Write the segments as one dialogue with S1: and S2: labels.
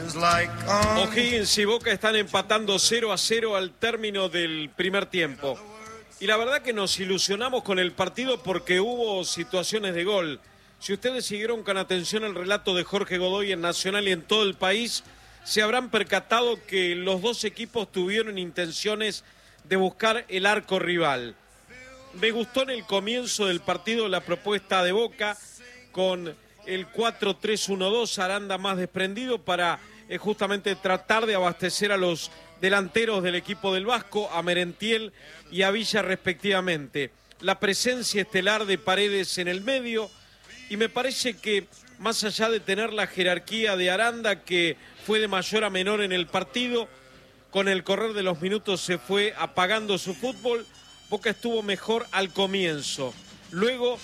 S1: O'Higgins y Boca están empatando 0-0 al término del primer tiempo. Y la verdad que nos ilusionamos con el partido porque hubo situaciones de gol. Si ustedes siguieron con atención el relato de Jorge Godoy en Nacional y en todo el país, se habrán percatado que los dos equipos tuvieron intenciones de buscar el arco rival. Me gustó en el comienzo del partido la propuesta de Boca con el 4-3-1-2, Aranda más desprendido para justamente tratar de abastecer a los delanteros del equipo del Vasco, a Merentiel y a Villa respectivamente. La presencia estelar de Paredes en el medio, y me parece que más allá de tener la jerarquía de Aranda, que fue de mayor a menor en el partido, con el correr de los minutos se fue apagando su fútbol. Boca estuvo mejor al comienzo. Luego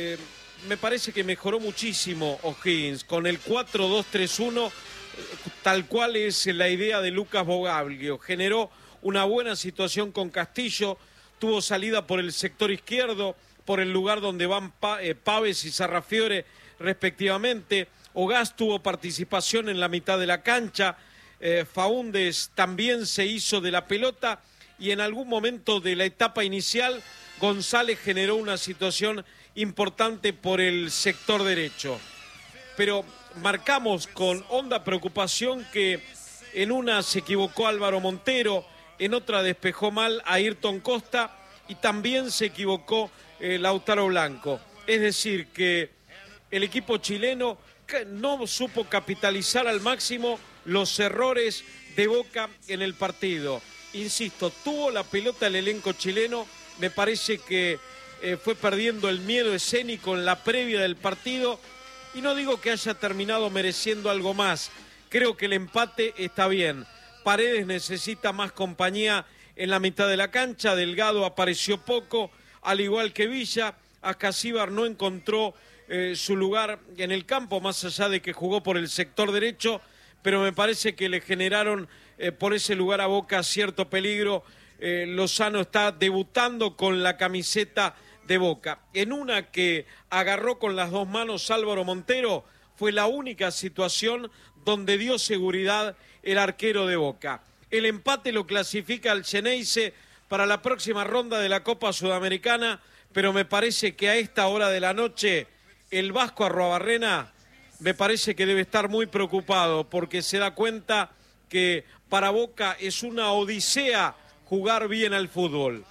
S1: me parece que mejoró muchísimo O'Higgins con el 4-2-3-1, tal cual es la idea de Lucas Bogaglio. Generó una buena situación con Castillo, tuvo salida por el sector izquierdo, por el lugar donde van Paves y Sarrafiore respectivamente. Ogás tuvo participación en la mitad de la cancha, Faúndez también se hizo de la pelota, y en algún momento de la etapa inicial González generó una situación importante por el sector derecho. Pero marcamos con honda preocupación que en una se equivocó Álvaro Montero, en otra despejó mal a Ayrton Costa y también se equivocó Lautaro Blanco. Es decir, que el equipo chileno no supo capitalizar al máximo los errores de Boca en el partido. Insisto, tuvo la pelota el elenco chileno, me parece que fue perdiendo el miedo escénico en la previa del partido, y no digo que haya terminado mereciendo algo más, creo que el empate está bien. Paredes necesita más compañía en la mitad de la cancha, Delgado apareció poco, al igual que Villa. Ascasíbar no encontró su lugar en el campo, más allá de que jugó por el sector derecho, pero me parece que le generaron por ese lugar a Boca cierto peligro. Lozano está debutando con la camiseta de Boca. En una que agarró con las dos manos Álvaro Montero, fue la única situación donde dio seguridad el arquero de Boca. El empate lo clasifica al Xeneize para la próxima ronda de la Copa Sudamericana, pero me parece que a esta hora de la noche el Vasco Arruabarrena me parece que debe estar muy preocupado porque se da cuenta que para Boca es una odisea jugar bien al fútbol.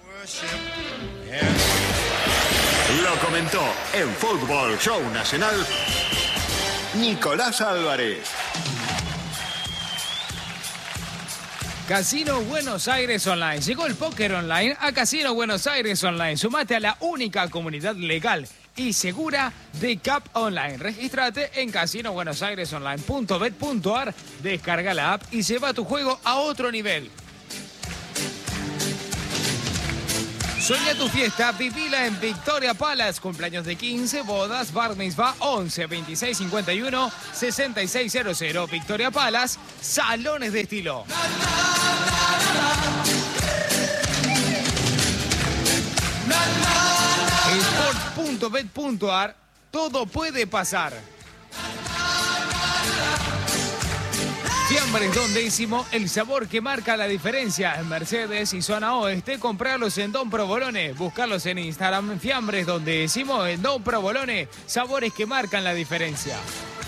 S2: Lo comentó en Fútbol Show Nacional Nicolás Álvarez.
S3: Casino Buenos Aires Online. Llegó el póker online a Casino Buenos Aires Online. Sumate a la única comunidad legal y segura de CAP Online. Regístrate en casinobuenosairesonline.bet.ar, descarga la app y lleva tu juego a otro nivel. Sueña tu fiesta, vivila en Victoria Palace. Cumpleaños de 15, bodas, bar mitzvah 11 26 51 6600. Victoria Palace, salones de estilo. Sport.bet.ar, todo puede pasar. Fiambres Don Décimo, el sabor que marca la diferencia. En Mercedes y zona oeste, comprarlos en Don Provolone. Buscarlos en Instagram, Fiambres Don Décimo, en Don Provolone. Sabores que marcan la diferencia.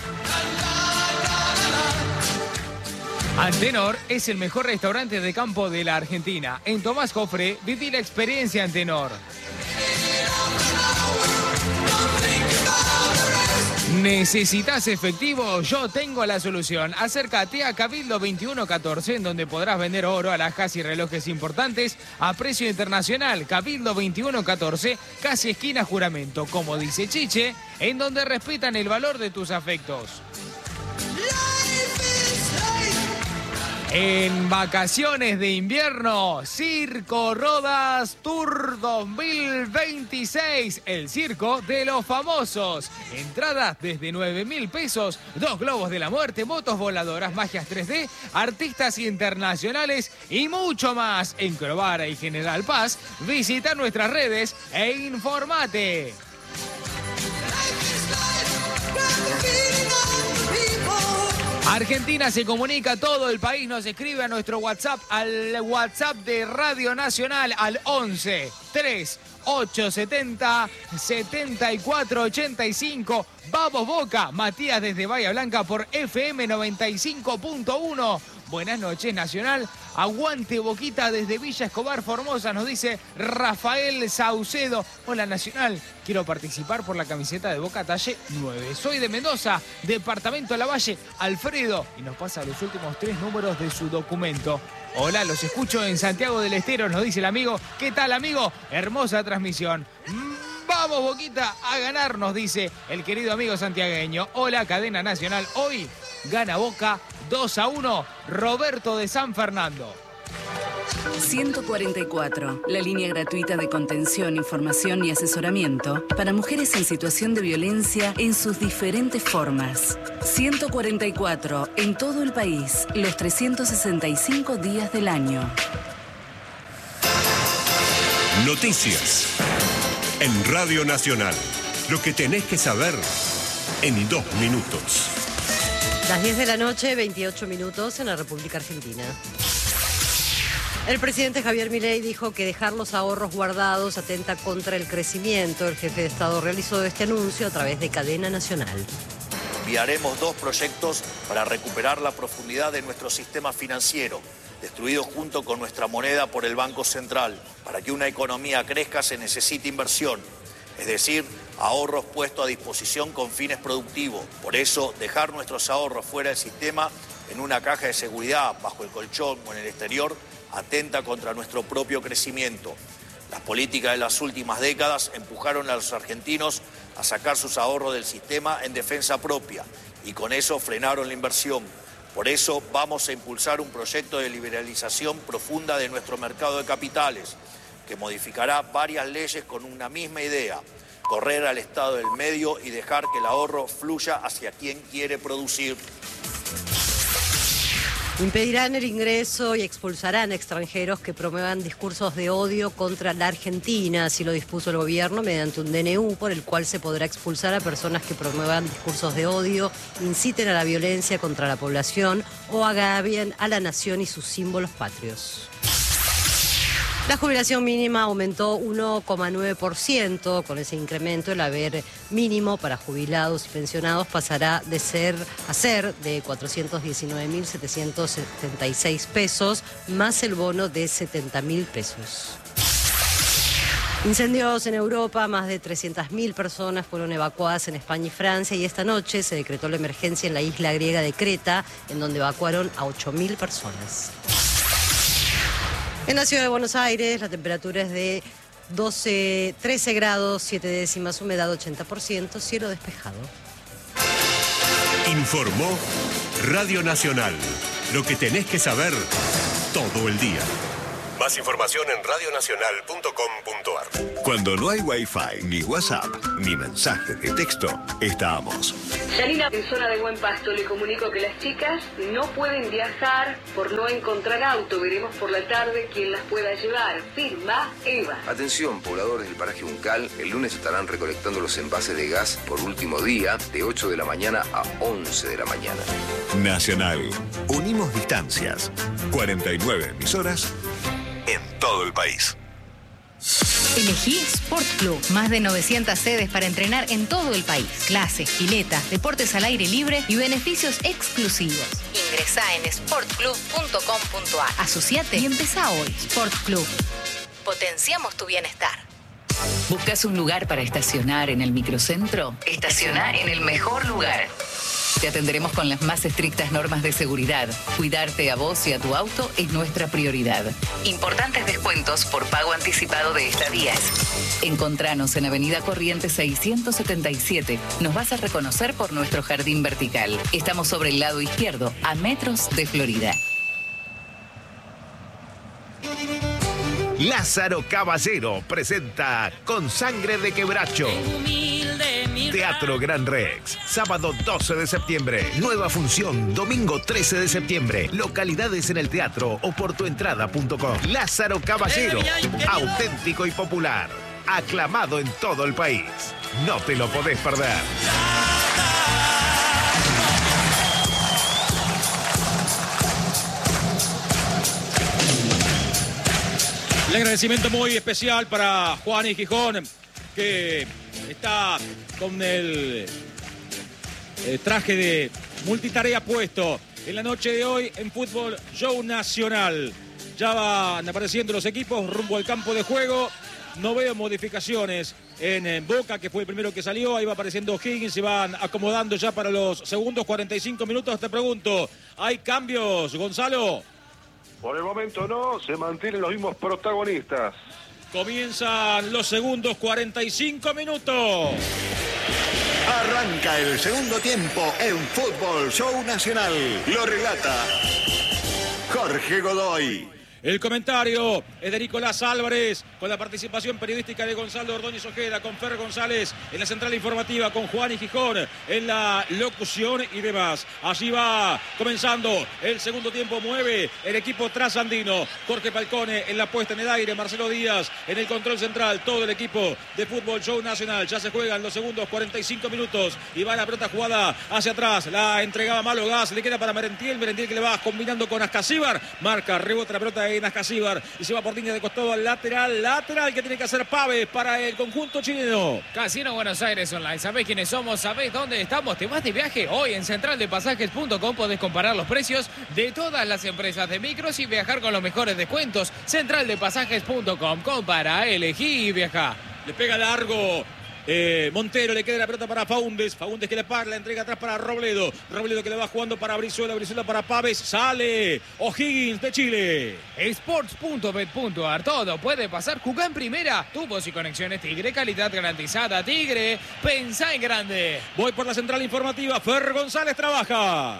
S3: Antenor es el mejor restaurante de campo de la Argentina. En Tomás Jofre, viví la experiencia Antenor. ¿Necesitas efectivo? Yo tengo la solución. Acércate a Cabildo 2114, en donde podrás vender oro, alhajas y relojes importantes a precio internacional. Cabildo 2114, casi esquina Juramento. Como dice Chiche, en donde respetan el valor de tus afectos. En vacaciones de invierno, Circo Rodas Tour 2026, el circo de los famosos. Entradas desde 9.000 pesos, 2 globos de la muerte, motos voladoras, magias 3D, artistas internacionales y mucho más. En Crovara y General Paz, visita nuestras redes e informate. Argentina se comunica, todo el país nos escribe a nuestro WhatsApp, al WhatsApp de Radio Nacional, al 11 3 870 7485. Vamos Boca, Matías desde Bahía Blanca por FM 95.1. Buenas noches, Nacional. Aguante Boquita desde Villa Escobar, Formosa, nos dice Rafael Saucedo. Hola, Nacional. Quiero participar por la camiseta de Boca talle 9. Soy de Mendoza, departamento de Lavalle. Alfredo. Y nos pasa los últimos 3 números de su documento. Hola, los escucho en Santiago del Estero, nos dice el amigo. ¿Qué tal, amigo? Hermosa transmisión. Vamos, Boquita, a ganar, nos dice el querido amigo santiagueño. Hola, cadena nacional. Hoy gana Boca 2-1. Roberto de San Fernando.
S4: 144, la línea gratuita de contención, información y asesoramiento para mujeres en situación de violencia en sus diferentes formas. 144, en todo el país, los 365 días del año.
S5: Noticias en Radio Nacional. Lo que tenés que saber en 2 minutos.
S6: Las 10 de la noche, 28 minutos en la República Argentina. El presidente Javier Milei dijo que dejar los ahorros guardados atenta contra el crecimiento. El jefe de Estado realizó este anuncio a través de cadena nacional.
S7: Enviaremos 2 proyectos para recuperar la profundidad de nuestro sistema financiero, destruido junto con nuestra moneda por el Banco Central. Para que una economía crezca se necesita inversión, es decir, ahorros puestos a disposición con fines productivos. Por eso, dejar nuestros ahorros fuera del sistema, en una caja de seguridad, bajo el colchón o en el exterior, atenta contra nuestro propio crecimiento. Las políticas de las últimas décadas empujaron a los argentinos a sacar sus ahorros del sistema en defensa propia y con eso frenaron la inversión. Por eso vamos a impulsar un proyecto de liberalización profunda de nuestro mercado de capitales, que modificará varias leyes con una misma idea: correr al Estado del medio y dejar que el ahorro fluya hacia quien quiere producir.
S6: Impedirán el ingreso y expulsarán a extranjeros que promuevan discursos de odio contra la Argentina. Así lo dispuso el gobierno mediante un DNU por el cual se podrá expulsar a personas que promuevan discursos de odio, inciten a la violencia contra la población o agravien a la nación y sus símbolos patrios. La jubilación mínima aumentó 1,9%. Con ese incremento, el haber mínimo para jubilados y pensionados pasará a ser de 419.776 pesos, más el bono de 70.000 pesos. Incendios en Europa, más de 300.000 personas fueron evacuadas en España y Francia, y esta noche se decretó la emergencia en la isla griega de Creta, en donde evacuaron a 8.000 personas. En la ciudad de Buenos Aires, la temperatura es de 13 grados, 7 décimas, humedad 80%, cielo despejado.
S5: Informó Radio Nacional. Lo que tenés que saber todo el día. Más información en radionacional.com.ar.
S2: Cuando no hay Wi-Fi, ni WhatsApp, ni mensaje de texto, estamos.
S8: Yanina, en zona de Buen Pasto, le comunico que las chicas no pueden viajar por no encontrar auto. Veremos por la tarde quién las pueda llevar. Firma Eva.
S9: Atención, pobladores del paraje Uncal, el lunes estarán recolectando los envases de gas por último día, de 8 de la mañana a 11 de la mañana.
S2: Nacional. Unimos distancias. 49 emisoras en todo el país.
S10: Elegí Sport Club. Más de 900 sedes para entrenar en todo el país. Clases, piletas, deportes al aire libre y beneficios exclusivos. Ingresá en sportclub.com.ar. Asociate y empezá hoy. Sport Club. Potenciamos tu bienestar.
S4: ¿Buscas un lugar para estacionar en el microcentro? Estaciona en el mejor lugar. Te atenderemos con las más estrictas normas de seguridad. Cuidarte a vos y a tu auto es nuestra prioridad. Importantes descuentos por pago anticipado de estadías. Encontranos en Avenida Corrientes 677. Nos vas a reconocer por nuestro jardín vertical. Estamos sobre el lado izquierdo, a metros de Florida.
S11: Lázaro Caballero presenta Con Sangre de Quebracho. Teatro Gran Rex, sábado 12 de septiembre. Nueva función, domingo 13 de septiembre. Localidades en el teatro o por tuentrada.com. Lázaro Caballero, auténtico y popular. Aclamado en todo el país. No te lo podés perder.
S12: El agradecimiento muy especial para Juan y Gijón, que está con el traje de multitarea puesto en la noche de hoy en Fútbol Show Nacional. Ya van apareciendo los equipos rumbo al campo de juego. No veo modificaciones en Boca, que fue el primero que salió. Ahí va apareciendo Higgins, se van acomodando ya para los segundos 45 minutos. Te pregunto, ¿hay cambios, Gonzalo?
S13: Por el momento no, se mantienen los mismos protagonistas.
S12: Comienzan los segundos 45 minutos.
S2: Arranca el segundo tiempo en Fútbol Show Nacional. Lo relata Jorge Godoy.
S12: El comentario es de Nicolás Álvarez, con la participación periodística de Gonzalo Ordóñez Ojeda, con Fer González en la central informativa, con Juan y Gijón en la locución y demás. Allí va comenzando el segundo tiempo, mueve el equipo trasandino. Jorge Falcone en la puesta en el aire, Marcelo Díaz en el control central, todo el equipo de Fútbol Show Nacional. Ya se juegan los segundos 45 minutos y va la pelota jugada hacia atrás. La entregaba Malo Gas, le queda para Merentiel que le va combinando con Ascasíbar. Marca, rebota la pelota en Ascasíbar y se va por línea de costado al lateral que tiene que hacer Pávez para el conjunto chileno.
S3: Casino Buenos Aires Online, ¿sabés quiénes somos? ¿Sabés dónde estamos? ¿Te vas de viaje? Hoy en centraldepasajes.com podés comparar los precios de todas las empresas de micros y viajar con los mejores descuentos. Centraldepasajes.com, compara, elegí y viaja.
S12: Le pega largo Montero, le queda la pelota para Faúndez que le para, la entrega atrás para Robledo que le va jugando para Brizuela para Pávez, sale O'Higgins de Chile.
S3: Sports.bet.ar, todo puede pasar, jugá en primera, tubos y conexiones Tigre, calidad garantizada. Tigre, pensá en grande.
S12: Voy por la central informativa, Fer González trabaja.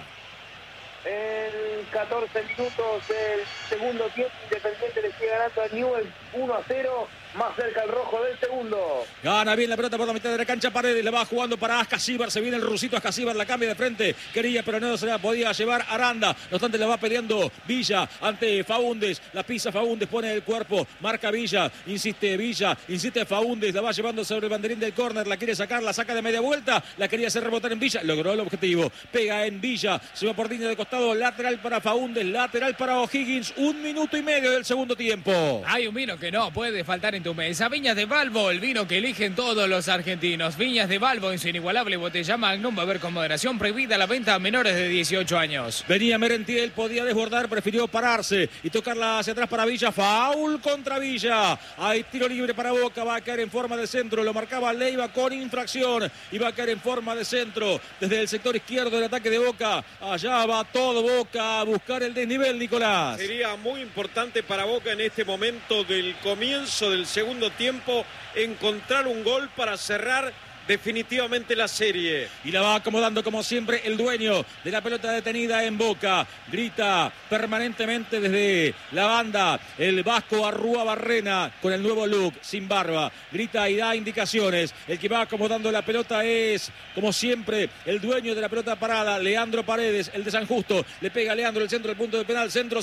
S14: En 14 minutos del segundo tiempo, Independiente le sigue ganando a Newell's 1-0, más cerca el rojo del segundo.
S12: Gana bien la pelota por la mitad de la cancha, Paredes le va jugando para Ascasíbar, se viene el rusito Ascasíbar, la cambia de frente, quería pero no se la podía llevar Aranda, no obstante le va peleando Villa ante Faúndez, la pisa Faúndez, pone el cuerpo, marca Villa, insiste Faúndez, la va llevando sobre el banderín del córner, la quiere sacar, la saca de media vuelta, la quería hacer rebotar en Villa, logró el objetivo, pega en Villa, se va por línea de costado, lateral para Faúndez, lateral para O'Higgins, 1 minuto y medio del segundo tiempo.
S3: Hay un vino que no puede faltar en tu mesa, Viñas de Balbo, el vino que eligen todos los argentinos. Viñas de Balbo en su inigualable botella Magnum, beber con moderación, prohibida la venta a menores de 18 años.
S12: Venía Merentiel, podía desbordar, prefirió pararse y tocarla hacia atrás para Villa, foul contra Villa, hay tiro libre para Boca, va a caer en forma de centro, lo marcaba Leiva con infracción y va a caer en forma de centro desde el sector izquierdo del ataque de Boca. Allá va todo Boca a buscar el desnivel, Nicolás.
S1: Sería muy importante para Boca en este momento del comienzo del segundo tiempo encontrar un gol para cerrar definitivamente la serie.
S12: Y la va acomodando como siempre el dueño de la pelota detenida en Boca. Grita permanentemente desde la banda el vasco Arrúa Barrena con el nuevo look, sin barba. Grita y da indicaciones. El que va acomodando la pelota es, como siempre, el dueño de la pelota parada, Leandro Paredes, el de San Justo. Le pega a Leandro el centro del punto de penal. Centro.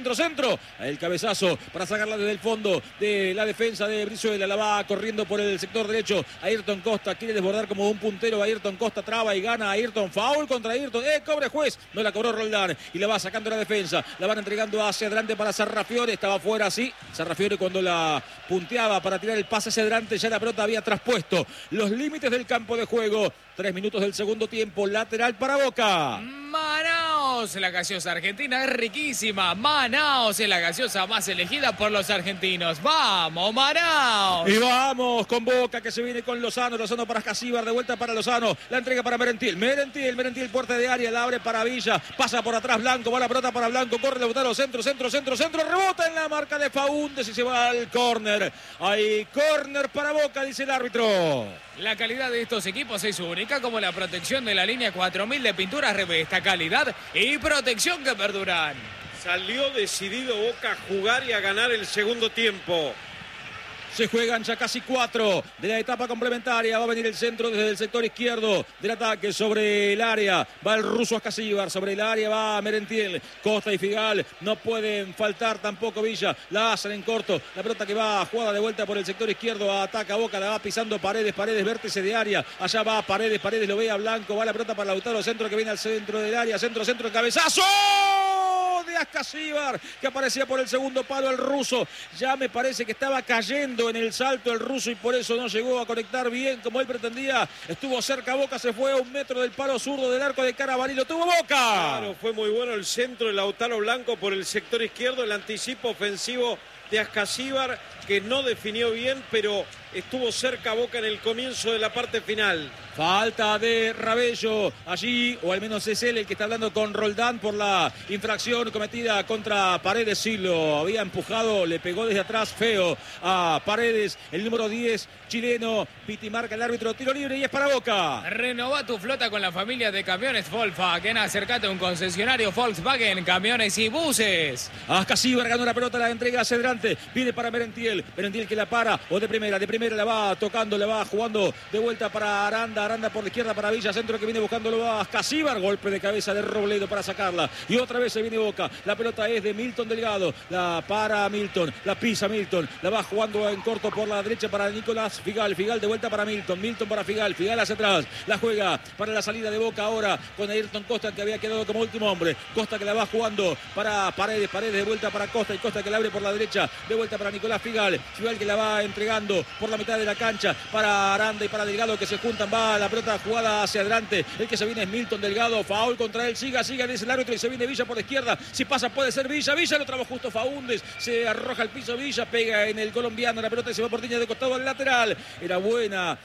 S12: El cabezazo para sacarla desde el fondo de la defensa de Brizuela. La va corriendo por el sector derecho. Ayrton Costa quiere desbordar como un puntero. Ayrton Costa traba y gana Ayrton. Foul contra Ayrton. Cobre juez. No la cobró Roldán. Y la va sacando la defensa. La van entregando hacia adelante para Sarrafiore. Estaba fuera, sí. Sarrafiore cuando la punteaba para tirar el pase hacia adelante. Ya la pelota había traspuesto los límites del campo de juego. 3 minutos del segundo tiempo. Lateral para Boca.
S3: Manaos, la gaseosa argentina es riquísima. Manaos es la gaseosa más elegida por los argentinos. ¡Vamos, Manaos!
S12: Y vamos con Boca, que se viene con Lozano para Ascasíbar, de vuelta para Lozano. La entrega para Merentiel, puerta de área, la abre para Villa. Pasa por atrás Blanco, va la pelota para Blanco. Corre Lautaro, centro. Rebota en la marca de Faúndez y se va al córner. Hay córner para Boca, dice el árbitro.
S3: La calidad de estos equipos es única, como la protección de la línea 4000 de pinturas Revesta. Calidad y protección que perduran.
S1: Salió decidido Boca a jugar y a ganar el segundo tiempo.
S12: Se juegan ya casi 4 de la etapa complementaria. Va a venir el centro desde el sector izquierdo del ataque sobre el área. Va el ruso Ascasíbar. Sobre el área va Merentiel. Costa y Figal. No pueden faltar tampoco Villa. La hacen en corto. La pelota que va jugada de vuelta por el sector izquierdo. Ataca Boca. La va pisando Paredes. Vértice de área. Allá va Paredes. Lo ve a Blanco. Va la pelota para Lautaro. Centro que viene al centro del área. Centro. Cabezazo de Ascasíbar, que aparecía por el segundo palo el ruso. Ya me parece que estaba cayendo en el salto el ruso y por eso no llegó a conectar bien como él pretendía. Estuvo cerca Boca, se fue a 1 metro del palo zurdo del arco de Carabalí. Lo tuvo Boca.
S1: Claro, fue muy bueno el centro de Lautaro Blanco por el sector izquierdo, el anticipo ofensivo de Ascasíbar, que no definió bien, pero estuvo cerca Boca en el comienzo de la parte final.
S12: Falta de Rabello allí, o al menos es él el que está hablando con Roldán por la infracción cometida contra Paredes. Sí, lo había empujado, le pegó desde atrás feo a Paredes. El número 10 chileno, Piti marca el árbitro, tiro libre y es para Boca.
S3: Renová tu flota con la familia de camiones Volkswagen. Acércate a un concesionario Volkswagen, camiones y buses.
S12: Ascasíbar ganó la pelota, la entrega hacia adelante, viene para Merentiel que la para, o de primera la va tocando, la va jugando de vuelta para Aranda por la izquierda para Villa, centro que viene buscándolo a Ascasíbar, golpe de cabeza de Robledo para sacarla, y otra vez se viene Boca, la pelota es de Milton Delgado, la para Milton, la pisa Milton, la va jugando en corto por la derecha para Nicolás Figal de vuelta para Milton para Figal hacia atrás, la juega para la salida de Boca ahora con Ayrton Costa, que había quedado como último hombre, Costa que la va jugando para Paredes de vuelta para Costa, y Costa que la abre por la derecha, de vuelta para Nicolás Figal que la va entregando por la mitad de la cancha para Aranda y para Delgado, que se juntan, va la pelota jugada hacia adelante, el que se viene es Milton Delgado, foul contra él, siga, dice el árbitro, y se viene Villa por la izquierda, si pasa puede ser Villa lo trabó justo Faúndez, se arroja al piso Villa, pega en el colombiano, la pelota y se va por línea de costado al lateral, era buena,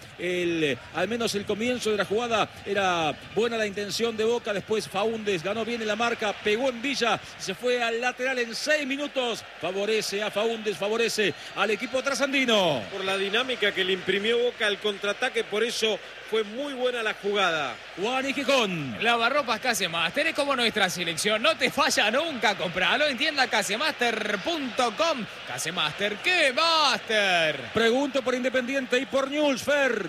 S12: al menos el comienzo de la jugada, era buena la intención de Boca, después Faúndez ganó bien en la marca, pegó en Villa, se fue al lateral en 6 minutos, favorece a Faúndez, favorece al equipo trasandino.
S1: Por la dinámica que le imprimió Boca al contraataque, por eso fue muy buena la jugada.
S12: Juan y Gijón.
S3: Lavarropas Casemaster es como nuestra selección, no te falla nunca, compralo en tienda casemaster.com. Casemaster, ¿qué master?
S12: Pregunto por Independiente y por News, Fer.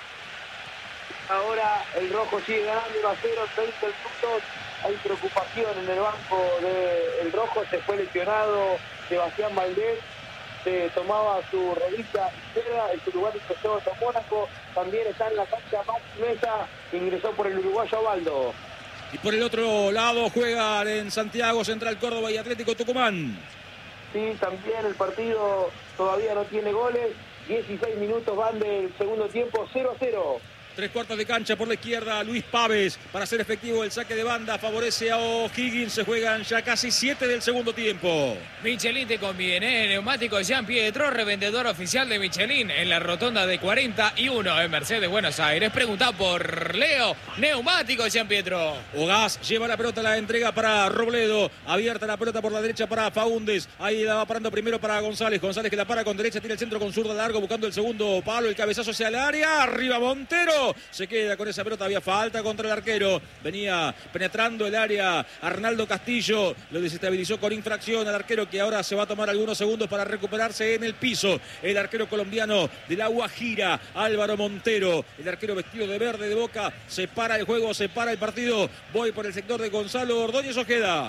S14: Ahora el rojo sigue ganando 1-0, 30 minutos. Hay preocupación en el banco del rojo, se fue lesionado Sebastián Valdés. Se tomaba su rodilla izquierda, en su lugar ingresó a Mónaco, también está en la cancha Max Mesa, ingresó por el uruguayo Baldo.
S12: Y por el otro lado juegan en Santiago, Central Córdoba y Atlético Tucumán.
S14: Sí, también el partido todavía no tiene goles, 16 minutos van del segundo tiempo, 0-0.
S12: 3/4 de cancha por la izquierda, Luis Paves para hacer efectivo el saque de banda, favorece a O'Higgins, se juegan ya casi 7 del segundo tiempo.
S3: Michelin te conviene, neumático Jean Pietro, revendedor oficial de Michelin en la rotonda de 41 en Mercedes, Buenos Aires. Pregunta por Leo, neumático Jean Pietro.
S12: Ogás lleva la pelota, la entrega para Robledo, abierta la pelota por la derecha para Faúndez, ahí la va parando primero para González que la para con derecha, tira el centro con zurda largo buscando el segundo palo, el cabezazo hacia el área, arriba Montero. Se queda con esa pelota, había falta contra el arquero, venía penetrando el área Arnaldo Castillo, lo desestabilizó con infracción al arquero, que ahora se va a tomar algunos segundos para recuperarse en el piso, el arquero colombiano de la Guajira, Álvaro Montero, el arquero vestido de verde de Boca, se para el juego, se para el partido, voy por el sector de Gonzalo Ordóñez Ojeda.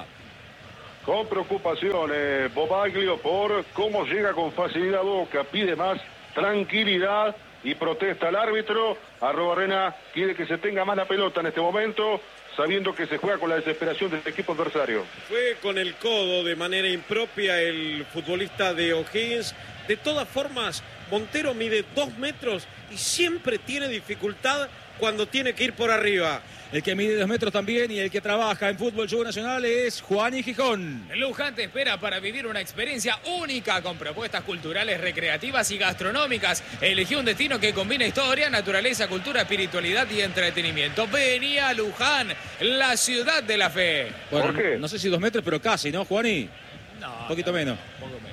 S13: Con preocupación, Bobaglio, por cómo llega con facilidad Boca, pide más tranquilidad y protesta al árbitro. Arrobarrena quiere que se tenga más la pelota en este momento, sabiendo que se juega con la desesperación del equipo adversario.
S1: Fue con el codo de manera impropia el futbolista de O'Higgins. De todas formas, Montero mide 2 metros y siempre tiene dificultad cuando tiene que ir por arriba.
S12: El que mide 2 metros también y el que trabaja en Fútbol Show Nacional es Juan y Gijón.
S3: Luján te espera para vivir una experiencia única con propuestas culturales, recreativas y gastronómicas. Elegí un destino que combina historia, naturaleza, cultura, espiritualidad y entretenimiento. Vení a Luján, la ciudad de la fe.
S12: Bueno,
S13: ¿por qué?
S12: No sé si 2 metros, pero casi, ¿no, Juani?
S3: No.
S12: Un poquito menos.
S3: Poco menos.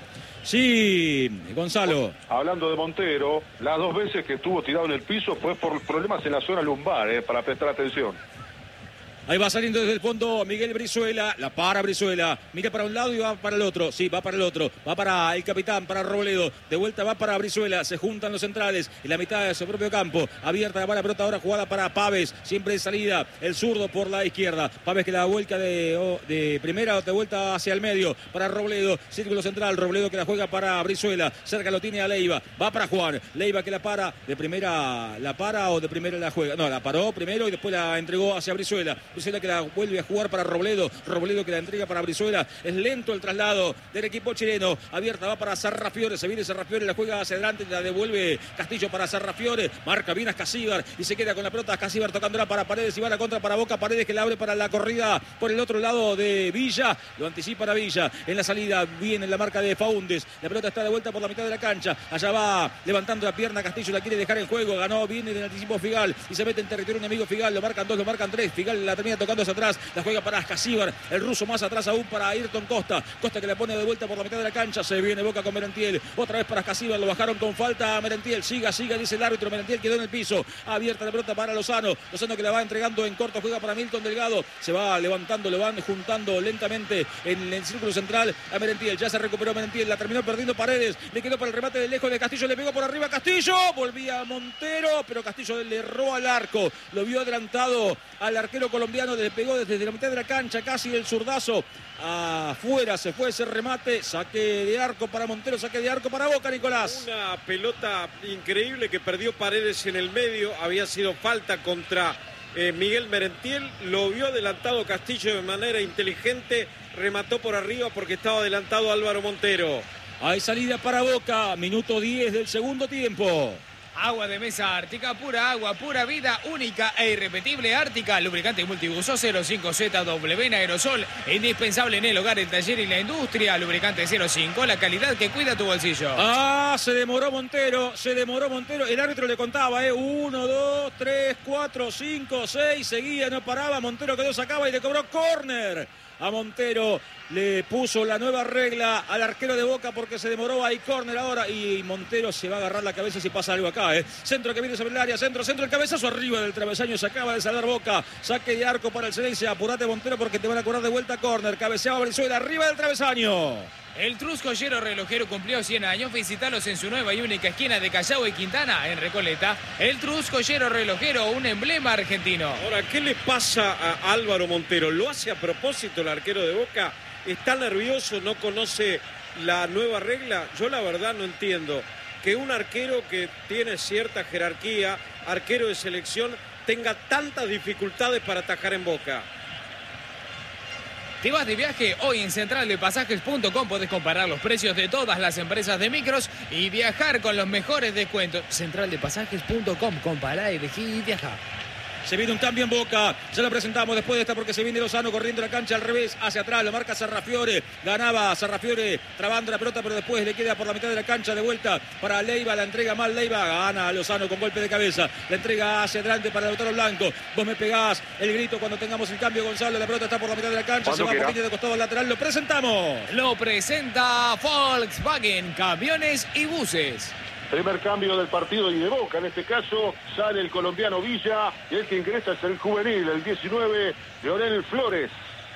S12: Sí, Gonzalo.
S13: Hablando de Montero, las 2 veces que estuvo tirado en el piso fue por problemas en la zona lumbar, para prestar atención.
S12: Ahí va saliendo desde el fondo Miguel Brizuela, la para Brizuela, mira para un lado y va para el otro, sí, va para el otro, va para el capitán, para Robledo, de vuelta va para Brizuela, se juntan los centrales en la mitad de su propio campo, abierta la pelota ahora jugada para Paves, siempre de salida, el zurdo por la izquierda, Paves que la vuelca de primera, de vuelta hacia el medio, para Robledo, círculo central, Robledo que la juega para Brizuela, cerca lo tiene a Leiva, va para Juan, Leiva que la para, de primera la para o de primera la juega, no, la paró primero y después la entregó hacia Brizuela, Brizuela que la vuelve a jugar para Robledo. Robledo que la entrega para Brizuela. Es lento el traslado del equipo chileno. Abierta va para Sarrafiore. Se viene Sarrafiore, la juega hacia adelante, la devuelve Castillo para Sarrafiore. Marca bien a Ascasíbar y se queda con la pelota. Ascasíbar tocándola para Paredes y va a la contra para Boca. Paredes que la abre para la corrida por el otro lado de Villa. Lo anticipa a Villa. En la salida viene la marca de Faúndez. La pelota está de vuelta por la mitad de la cancha. Allá va levantando la pierna Castillo. La quiere dejar en juego. Ganó, viene del anticipo Figal y se mete en territorio enemigo Figal. Lo marcan 2, lo marcan 3. Figal la termina tocando hacia atrás. La juega para Ascasíbar. El ruso más atrás aún para Ayrton Costa. Costa que la pone de vuelta por la mitad de la cancha. Se viene Boca con Merentiel. Otra vez para Ascasíbar. Lo bajaron con falta a Merentiel. Siga, dice el árbitro. Merentiel quedó en el piso. Abierta la pelota para Lozano. Lozano que la va entregando en corto. Juega para Milton Delgado. Se va levantando, lo van juntando lentamente en el círculo central a Merentiel. Ya se recuperó Merentiel. La terminó perdiendo Paredes. Le quedó para el remate de lejos de Castillo. Le pegó por arriba Castillo. Volvía a Montero. Pero Castillo le erró al arco. Lo vio adelantado al arquero colombiano. Le pegó desde la mitad de la cancha. Casi el zurdazo. Afuera se fue ese remate. Saque de arco para Montero. Saque de arco para Boca, Nicolás.
S1: Una pelota increíble que perdió Paredes en el medio. Había sido falta contra Miguel Merentiel. Lo vio adelantado Castillo de manera inteligente. Remató por arriba porque estaba adelantado Álvaro Montero.
S12: Hay salida para Boca. Minuto 10 del segundo tiempo.
S3: Agua de mesa Ártica, pura agua, pura vida, única e irrepetible. Ártica, lubricante multiuso 05ZW en aerosol, indispensable en el hogar, el taller y la industria. Lubricante 05, la calidad que cuida tu bolsillo.
S12: Se demoró Montero. El árbitro le contaba, 1, 2, 3, 4, 5, 6, seguía, no paraba. Montero quedó, sacaba y le cobró córner. A Montero le puso la nueva regla al arquero de Boca porque se demoró. Hay córner ahora y Montero se va a agarrar la cabeza si pasa algo acá. Centro que viene sobre el área, centro, el cabezazo arriba del travesaño. Se acaba de salvar Boca. Saque de arco para el Cedencia. Apurate Montero porque te van a cobrar de vuelta córner. Cabeceaba Brizuela arriba del travesaño.
S3: El Trus Joyero Relojero cumplió 100 años. Visitalos en su nueva y única esquina de Callao y Quintana, en Recoleta. El Trus Joyero Relojero, un emblema argentino.
S1: Ahora, ¿qué le pasa a Álvaro Montero? ¿Lo hace a propósito el arquero de Boca? ¿Está nervioso? ¿No conoce la nueva regla? Yo la verdad no entiendo que un arquero que tiene cierta jerarquía, arquero de selección, tenga tantas dificultades para atajar en Boca.
S3: ¿Te vas de viaje? Hoy en centraldepasajes.com podés comparar los precios de todas las empresas de micros y viajar con los mejores descuentos. Centraldepasajes.com, compará, elegí y viaja.
S12: Se viene un cambio en Boca, ya lo presentamos después de esta porque se viene Lozano corriendo la cancha al revés, hacia atrás, lo marca Sarrafiore, ganaba Sarrafiore trabando la pelota pero después le queda por la mitad de la cancha de vuelta para Leiva, la entrega mal Leiva, gana Lozano con golpe de cabeza, la entrega hacia adelante para Lautaro Blanco, vos me pegás el grito cuando tengamos el cambio Gonzalo, la pelota está por la mitad de la cancha, se va por línea de costado al lateral, lo presentamos.
S3: Lo presenta Volkswagen, camiones y buses.
S13: Primer cambio del partido y de Boca, en este caso sale el colombiano Villa y el que ingresa es el juvenil, el 19, Leonel Flores.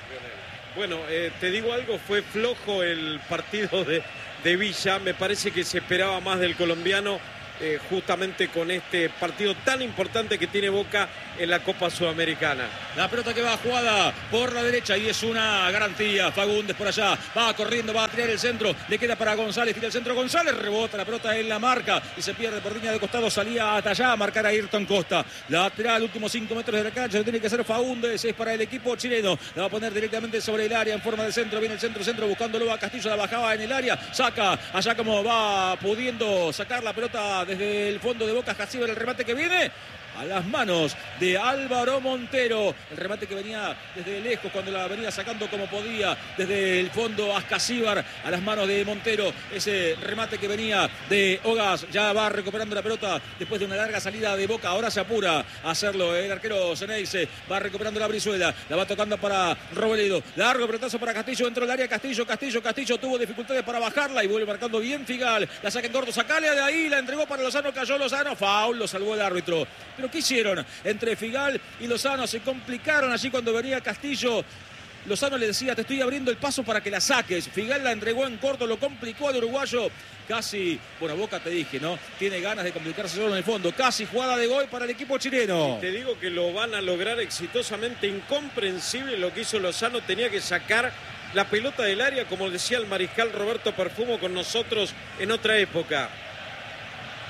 S1: Bueno, te digo algo, fue flojo el partido de Villa, me parece que se esperaba más del colombiano justamente con este partido tan importante que tiene Boca en la Copa Sudamericana.
S12: La pelota que va jugada por la derecha y es una garantía. Fagundes por allá, va corriendo, va a tirar el centro, le queda para González, tira el centro González, rebota la pelota en la marca y se pierde por línea de costado, salía hasta allá a marcar a Ayrton Costa. Lateral, últimos 5 metros de la cancha, lo tiene que hacer Fagundes, es para el equipo chileno, la va a poner directamente sobre el área en forma de centro, viene el centro buscándolo a Castillo, la bajaba en el área, saca allá como va pudiendo sacar la pelota desde el fondo de Boca. Ascasíbar, el remate que viene a las manos de Álvaro Montero, el remate que venía desde lejos cuando la venía sacando como podía desde el fondo Ascasíbar a las manos de Montero, ese remate que venía de Ogas, ya va recuperando la pelota después de una larga salida de Boca, ahora se apura a hacerlo el arquero Ceneice, va recuperando la Brizuela, la va tocando para Robledo, largo pelotazo para Castillo dentro del área, Castillo tuvo dificultades para bajarla y vuelve marcando bien Figal, la saca en corto, sacale de ahí, la entregó para Lozano, cayó Lozano, foul, lo salvó el árbitro. Pero ¿qué hicieron? Entre Figal y Lozano se complicaron allí cuando venía Castillo. Lozano le decía, te estoy abriendo el paso para que la saques. Figal la entregó en corto, lo complicó al uruguayo. Casi, bueno, Boca te dije, ¿no? Tiene ganas de complicarse solo en el fondo. Casi jugada de gol para el equipo chileno.
S1: Y te digo que lo van a lograr exitosamente. Incomprensible lo que hizo Lozano. Tenía que sacar la pelota del área, como decía el mariscal Roberto Perfumo con nosotros en otra época.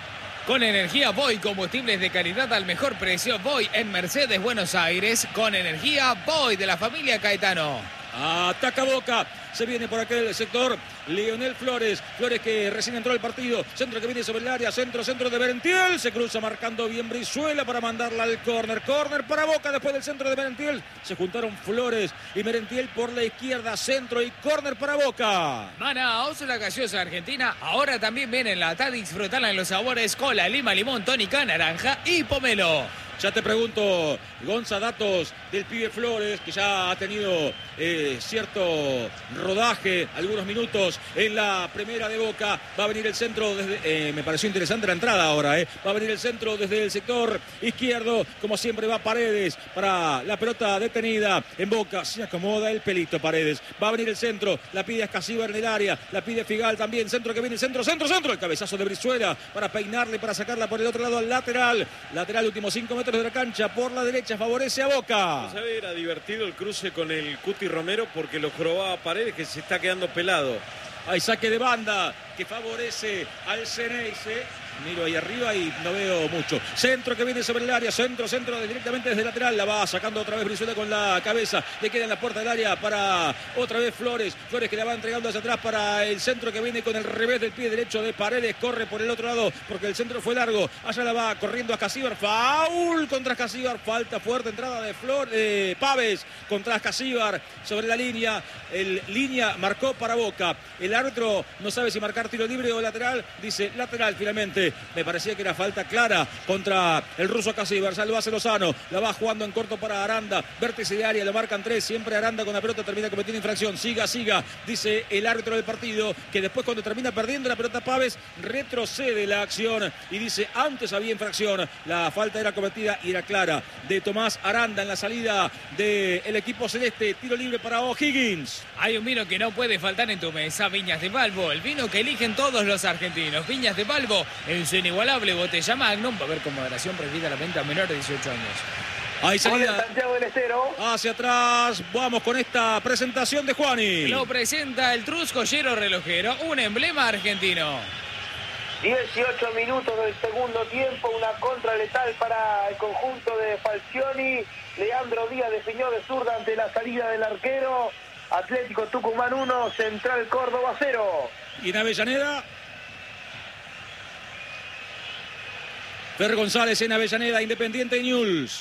S3: Con energía Voy, combustibles de calidad al mejor precio. Voy en Mercedes, Buenos Aires. Con energía Voy de la familia Caetano.
S12: Ataca Boca. Se viene por aquel sector Lionel Flores. Flores que recién entró al partido. Centro que viene sobre el área. Centro de Merentiel. Se cruza marcando bien Brizuela para mandarla al córner. Córner para Boca después del centro de Merentiel. Se juntaron Flores y Merentiel por la izquierda. Centro y córner para Boca.
S3: Manaos, la gaseosa argentina. Ahora también viene en lata. Disfrutala en los sabores cola, lima, limón, tónica, naranja y pomelo.
S12: Ya te pregunto, Gonza, datos del pibe Flores, que ya ha tenido cierto rodaje, algunos minutos en la primera de Boca. Va a venir el centro desde... me pareció interesante la entrada ahora. Va a venir el centro desde el sector izquierdo. Como siempre va Paredes para la pelota detenida en Boca. Se acomoda el pelito Paredes. Va a venir el centro. La pide Escasíbar en el área. La pide Figal también. Centro que viene, centro. El cabezazo de Brizuela para peinarle, para sacarla por el otro lado al lateral. Lateral, últimos 5 metros de la cancha por la derecha, favorece a Boca.
S1: ¿Sabe? Era divertido el cruce con el Cuti Romero porque lo jorobaba Paredes, que se está quedando pelado.
S12: Hay saque de banda que favorece al Ceneice. Miro ahí arriba y no veo mucho. Centro que viene sobre el área. Centro directamente desde lateral. La va sacando otra vez Brizuela con la cabeza. Le queda en la puerta del área para otra vez Flores. Flores que la va entregando hacia atrás para el centro que viene con el revés del pie derecho de Paredes. Corre por el otro lado porque el centro fue largo. Allá la va corriendo a Escasíbar. Foul contra Escasíbar. Falta fuerte entrada de Pávez contra Escasíbar sobre la línea. El línea marcó para Boca. El árbitro no sabe si marcar tiro libre o lateral. Dice lateral finalmente. Me parecía que era falta clara contra el ruso Escasíbar. Ya lo hace Lozano. La va jugando en corto para Aranda. Vértice de área. Lo marcan 3. Siempre Aranda con la pelota termina cometiendo infracción. Siga. Dice el árbitro del partido. Que después cuando termina perdiendo la pelota Pávez retrocede la acción. Y dice antes había infracción. La falta era cometida y era clara. De Tomás Aranda en la salida del equipo celeste. Tiro libre para O'Higgins.
S3: Hay un vino que no puede faltar en tu mesa. Viñas de Balbo. El vino que eligen todos los argentinos. Viñas de Balbo. En su inigualable botella Magnum. Va a haber con moderación prohibida la venta a menor de 18 años.
S12: Ahí salida
S14: Santiago del Estero.
S12: hacia atrás. Vamos con esta presentación de Juani.
S3: Lo presenta el Truscollero Relojero, un emblema argentino.
S14: 18 minutos del segundo tiempo, una contra letal para el conjunto de Falcioni. Leandro Díaz definió de zurda ante la salida del arquero. Atlético Tucumán 1, Central Córdoba 0.
S12: Y en Avellaneda. Fer González en Avellaneda, Independiente Newell's.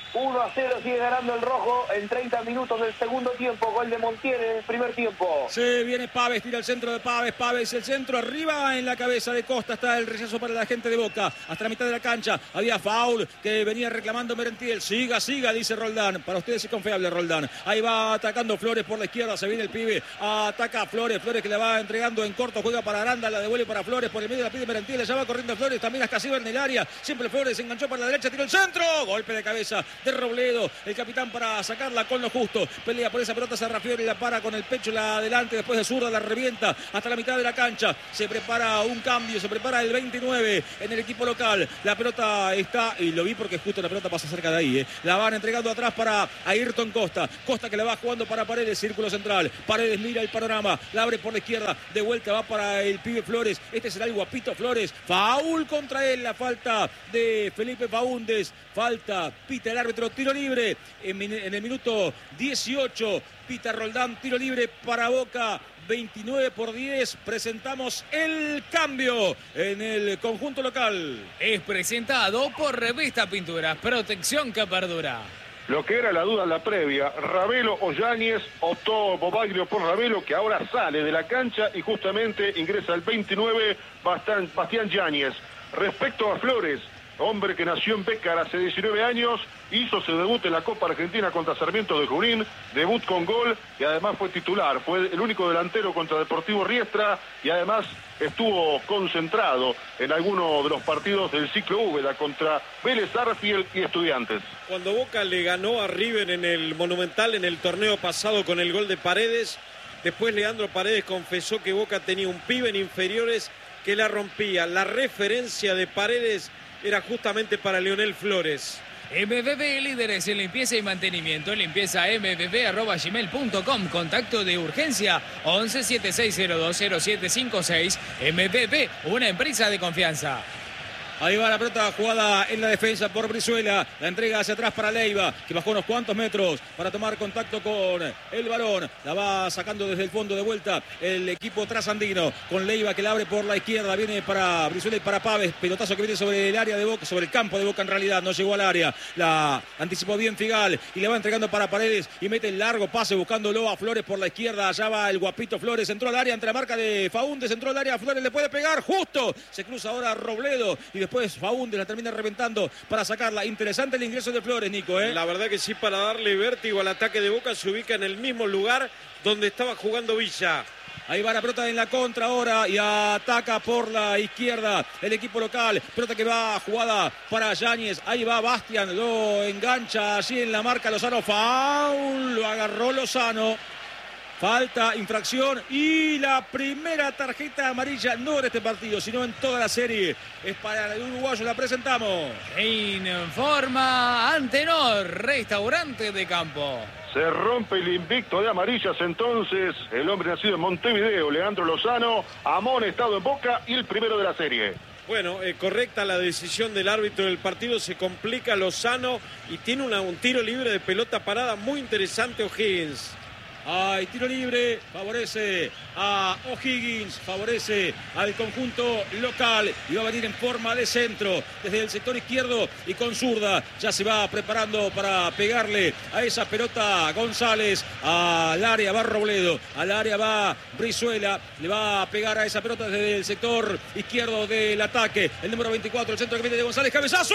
S14: 1-0 sigue ganando el rojo en 30 minutos del segundo tiempo. Gol de Montiel en el primer tiempo.
S12: Se viene Pávez, tira el centro de Pávez. Pávez el centro, arriba en la cabeza de Costa. Está el rechazo para la gente de Boca. Hasta la mitad de la cancha había foul que venía reclamando Merentiel. Siga, dice Roldán. Para ustedes es confiable Roldán. Ahí va atacando Flores por la izquierda. Se viene el pibe. Ataca a Flores. Flores que la va entregando en corto. Juega para Aranda. La devuelve para Flores. Por el medio la pide Merentiel. Allá va corriendo Flores. También a Escasíbar en el área. Siempre Flores enganchó para la derecha. Tiró el centro. Golpe de cabeza de Robledo, el capitán, para sacarla con lo justo. Pelea por esa pelota Sarrafiori, la para con el pecho la adelante, después de zurda la revienta hasta la mitad de la cancha. Se prepara un cambio, se prepara el 29 en el equipo local. La pelota está, y lo vi porque justo la pelota pasa cerca de ahí. La van entregando atrás para Ayrton Costa. Costa que la va jugando para Paredes, círculo central. Paredes mira el panorama, la abre por la izquierda, de vuelta va para el pibe Flores. Este será el guapito Flores. Foul contra él, la falta de Felipe Faúndez. Falta, pita el árbitro, tiro libre en el minuto 18. Pita Roldán, tiro libre para Boca. 29-10. Presentamos el cambio en el conjunto local.
S3: Es presentado por Revista Pinturas, protección que perdura.
S13: Lo que era la duda en la previa, Ravelo o Yáñez, optó Bobaglio por Ravelo, que ahora sale de la cancha y justamente ingresa al 29 Bastián Yáñez. Respecto a Flores, hombre que nació en Pécar hace 19 años, hizo su debut en la Copa Argentina contra Sarmiento de Junín, debut con gol y además fue titular, fue el único delantero contra Deportivo Riestra y además estuvo concentrado en alguno de los partidos del ciclo Úbeda contra Vélez Arfiel y Estudiantes.
S1: Cuando Boca le ganó a River en el Monumental en el torneo pasado con el gol de Paredes, después Leandro Paredes confesó que Boca tenía un pibe en inferiores que la rompía. La referencia de Paredes era justamente para Lionel Flores.
S3: MBB, líderes en limpieza y mantenimiento. Limpieza mbb@gmail.com. Contacto de urgencia 11-7602-0756. MBB, una empresa de confianza.
S12: Ahí va la pelota jugada en la defensa por Brizuela. La entrega hacia atrás para Leiva, que bajó unos cuantos metros para tomar contacto con el balón. La va sacando desde el fondo de vuelta el equipo trasandino. Con Leiva que la abre por la izquierda. Viene para Brizuela y para Paves. Pelotazo que viene sobre el área de Boca, sobre el campo de Boca en realidad. No llegó al área. La anticipó bien Figal y le va entregando para Paredes y mete el largo pase buscándolo a Flores por la izquierda. Allá va el guapito Flores. Entró al área entre la marca de Faúndez. Entró al área. Flores le puede pegar. Justo. Se cruza ahora Robledo y después Faúndez la termina reventando para sacarla. Interesante el ingreso de Flores, Nico, ¿eh?
S1: La verdad que sí, para darle vértigo al ataque de Boca, se ubica en el mismo lugar donde estaba jugando Villa.
S12: Ahí va la pelota en la contra ahora y ataca por la izquierda el equipo local. Pelota que va jugada para Yáñez. Ahí va Bastian, lo engancha allí en la marca Lozano. Foul, lo agarró Lozano. Falta, infracción y la primera tarjeta amarilla, no en este partido, sino en toda la serie. Es para el uruguayo, la presentamos.
S3: Informa Antenor, restaurante de campo.
S13: Se rompe el invicto de amarillas entonces. El hombre nacido en Montevideo, Leandro Lozano, amonestado en Boca y el primero de la serie.
S1: Bueno, correcta la decisión del árbitro del partido, se complica Lozano y tiene un tiro libre de pelota parada muy interesante O'Higgins.
S12: Hay tiro libre, favorece a O'Higgins, favorece al conjunto local y va a venir en forma de centro desde el sector izquierdo y con zurda. Ya se va preparando para pegarle a esa pelota González. Al área va Robledo, al área va Brizuela, le va a pegar a esa pelota desde el sector izquierdo del ataque. El número 24, el centro que viene de González, cabezazo.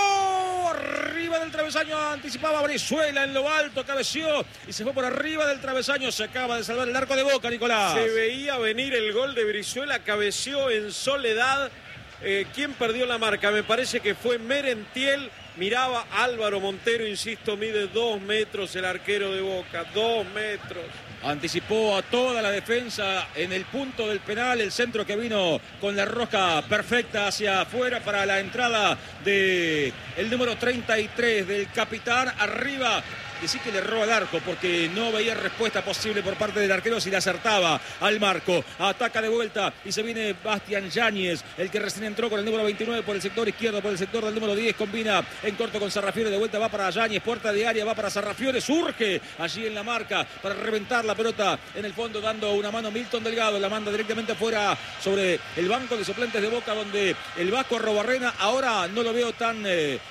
S12: Arriba del travesaño, anticipaba Brizuela en lo alto, cabeció y se fue por arriba del travesaño. Se acaba de salvar el arco de Boca, Nicolás.
S1: Se veía venir el gol de Brizuela, cabeció en soledad. ¿Quién perdió la marca? Me parece que fue Merentiel. Miraba Álvaro Montero, insisto, mide 2 metros el arquero de Boca, 2 metros.
S12: Anticipó a toda la defensa en el punto del penal, el centro que vino con la rosca perfecta hacia afuera para la entrada del número 33 del capitán. Arriba, decir que le erró al arco porque no veía respuesta posible por parte del arquero si le acertaba al marco. Ataca de vuelta y se viene Bastian Yáñez, el que recién entró con el número 29 por el sector izquierdo, por el sector del número 10, combina en corto con Sarrafiore, de vuelta va para Yáñez, puerta de área, va para Sarrafiore, surge allí en la marca para reventar la pelota en el fondo, dando una mano Milton Delgado, la manda directamente afuera sobre el banco de suplentes de Boca, donde el vasco Arrobarrena ahora no lo veo tan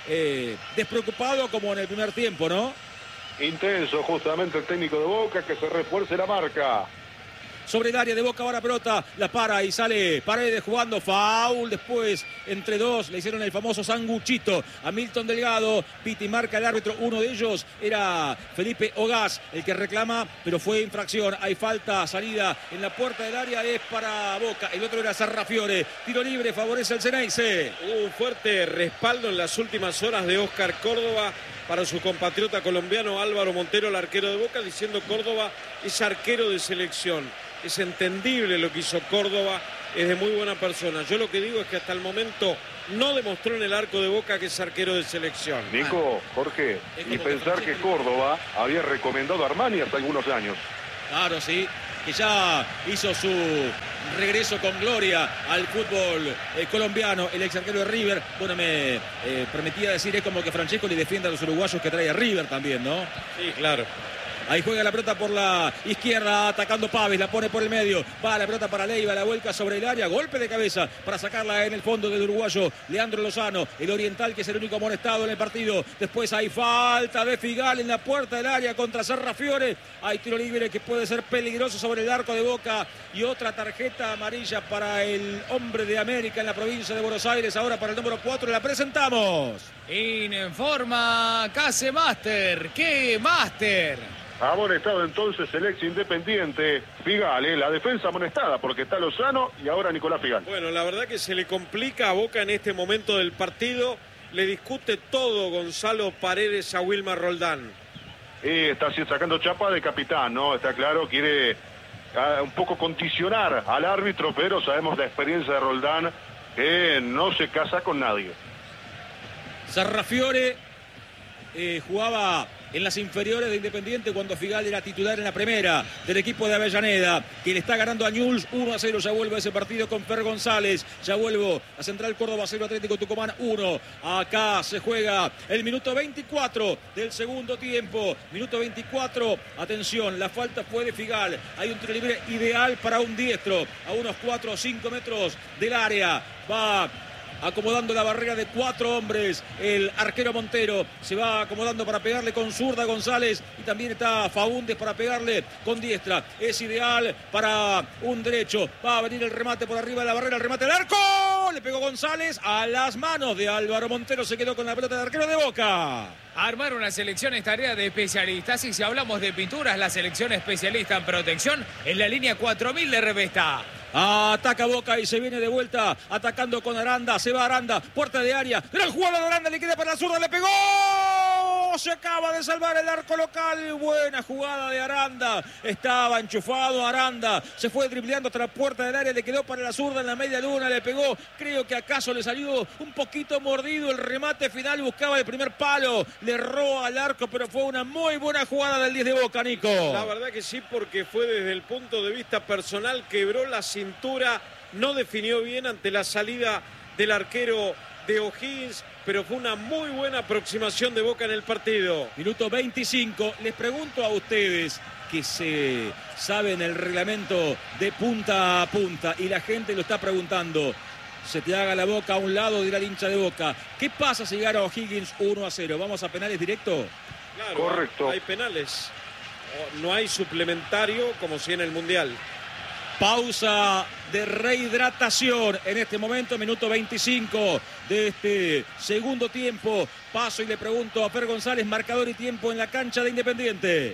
S12: despreocupado como en el primer tiempo, ¿no?
S13: Intenso justamente el técnico de Boca, que se refuerce la marca.
S12: Sobre el área de Boca, ahora pelota, la para y sale Paredes jugando, foul, después entre dos le hicieron el famoso sanguchito a Milton Delgado. Piti marca el árbitro, uno de ellos era Felipe Ogaz, el que reclama, pero fue infracción. Hay falta, salida en la puerta del área, es para Boca, el otro era Sarrafiore, tiro libre, favorece al Ceneice.
S1: Un fuerte respaldo en las últimas horas de Oscar Córdoba para su compatriota colombiano Álvaro Montero, el arquero de Boca, diciendo Córdoba es arquero de selección. Es entendible lo que hizo Córdoba, es de muy buena persona. Yo lo que digo es que hasta el momento no demostró en el arco de Boca que es arquero de selección.
S13: Nico, Jorge, y pensar que Córdoba había recomendado a Armani hace algunos años.
S12: Claro, sí, que ya hizo su regreso con gloria al fútbol colombiano, el ex arquero de River. Bueno, me permitía decir, es como que Francesco le defiende a los uruguayos que trae a River también, ¿no?
S1: Sí, claro.
S12: Ahí juega la pelota por la izquierda, atacando Paves, la pone por el medio. Va la pelota para Leiva, la vuelca sobre el área. Golpe de cabeza para sacarla en el fondo del uruguayo Leandro Lozano, el oriental, que es el único amonestado en el partido. Después hay falta de Figal en la puerta del área contra Sarrafiore. Hay tiro libre que puede ser peligroso sobre el arco de Boca. Y otra tarjeta amarilla para el hombre de América en la provincia de Buenos Aires. Ahora para el número 4 la presentamos.
S3: Informa Casemaster. ¿Qué Master?
S13: Amonestado entonces el ex Independiente Figal, la defensa amonestada porque está Lozano y ahora Nicolás Figal.
S1: Bueno, la verdad que se le complica a Boca en este momento del partido. Le discute todo Gonzalo Paredes a Wilmar Roldán.
S13: Está sacando chapa de capitán, ¿no? Está claro, quiere un poco condicionar al árbitro, pero sabemos la experiencia de Roldán, que no se casa con nadie.
S12: Sarrafiore jugaba en las inferiores de Independiente cuando Figal era titular en la primera del equipo de Avellaneda, que le está ganando a Newell's 1-0. Ya vuelve ese partido con Fer González. Ya vuelvo a Central Córdoba 0, Atlético Tucumán 1. Acá se juega el minuto 24 del segundo tiempo. Minuto 24. Atención, la falta fue de Figal. Hay un tiro libre ideal para un diestro a unos 4 o 5 metros del área. Va acomodando la barrera de 4 hombres. El arquero Montero se va acomodando para pegarle con zurda a González. Y también está Faúndez para pegarle con diestra. Es ideal para un derecho. Va a venir el remate por arriba de la barrera. El remate del arco. Le pegó González a las manos de Álvaro Montero. Se quedó con la pelota de arquero de Boca.
S3: Armar una selección es tarea de especialistas. Y si hablamos de pinturas, la selección especialista en protección es la línea 4000 de Revesta.
S12: Ataca Boca y se viene de vuelta atacando con Aranda. Se va Aranda, puerta de área. Gran jugada de Aranda, le queda para la zurda, le pegó. Se acaba de salvar el arco local. Buena jugada de Aranda. Estaba enchufado Aranda. Se fue dribleando hasta la puerta del área. Le quedó para la zurda en la media luna. Le pegó. Creo que acaso le salió un poquito mordido el remate final. Buscaba el primer palo. Le erró al arco, pero fue una muy buena jugada del 10 de Boca, Nico.
S1: La verdad que sí, porque fue desde el punto de vista personal. Quebró la cintura. No definió bien ante la salida del arquero de O'Higgins, pero fue una muy buena aproximación de Boca en el partido.
S12: Minuto 25. Les pregunto a ustedes que se saben el reglamento de punta a punta y la gente lo está preguntando. Se te haga la boca a un lado, dirá el hincha de Boca. ¿Qué pasa si gana O'Higgins 1-0? ¿Vamos a penales directo?
S1: Claro,
S13: correcto.
S1: Hay penales. No hay suplementario como si en el Mundial.
S12: Pausa de rehidratación en este momento, minuto 25 de este segundo tiempo. Paso y le pregunto a Fer González, marcador y tiempo en la cancha de Independiente.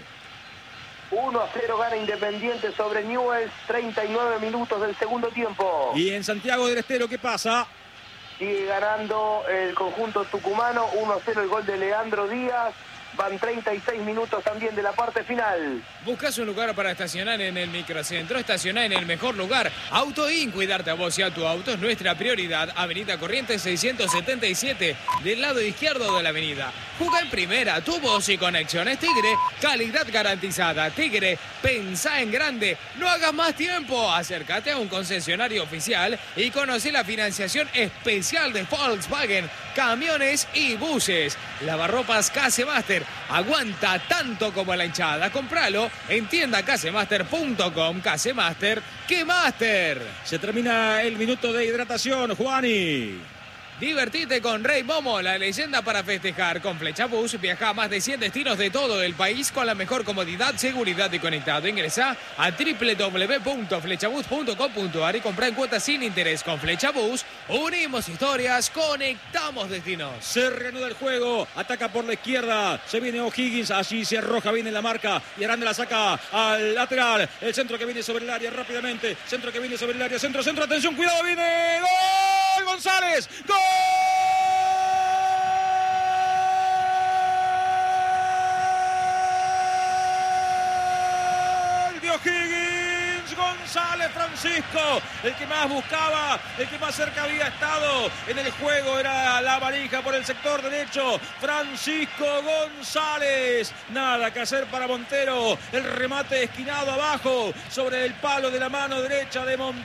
S14: 1-0 gana Independiente sobre Newell's, 39 minutos del segundo tiempo.
S12: Y en Santiago del Estero, ¿qué pasa?
S14: Sigue ganando el conjunto tucumano, 1-0 el gol de Leandro Díaz. Van 36 minutos también de la parte final.
S3: Buscas un lugar para estacionar en el microcentro, estacionar en el mejor lugar. AutoIn, cuidarte a vos y a tu auto es nuestra prioridad. Avenida Corrientes 677, del lado izquierdo de la avenida. Juega en primera, tu voz y conexiones Tigre, calidad garantizada. Tigre, pensá en grande, no hagas más tiempo. Acércate a un concesionario oficial y conoce la financiación especial de Volkswagen, camiones y buses. Lavarropas Casemaster, aguanta tanto como la hinchada. Compralo en tienda casemaster.com. Casemaster, ¡qué máster!
S12: Se termina el minuto de hidratación, Juani.
S3: Divertite con Rey Momo, la leyenda para festejar. Con Flechabús viaja a más de 100 destinos de todo el país con la mejor comodidad, seguridad y conectado. Ingresá a www.flechabús.com.ar y comprá en cuotas sin interés. Con Flechabús unimos historias, conectamos destinos.
S12: Se reanuda el juego, ataca por la izquierda, se viene O'Higgins, allí se arroja, viene la marca y Aranda la saca al lateral. El centro que viene sobre el área rápidamente, centro que viene sobre el área, centro, atención, cuidado, viene gol González, gol. O'Higgins, González Francisco, el que más buscaba, el que más cerca había estado en el juego era la varija por el sector derecho, Francisco González, nada que hacer para Montero, el remate esquinado abajo sobre el palo de la mano derecha de Montero.